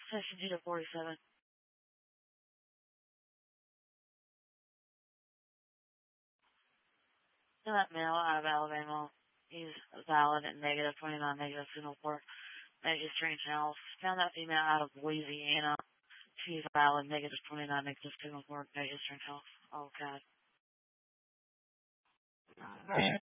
Section 247. Send that mail out of Alabama. Use valid and negative 29 negative signal port. Negative strange channels. Found that female out of Louisiana. She's valid negative 29 negative signal port. Negative strange channels. Oh, God.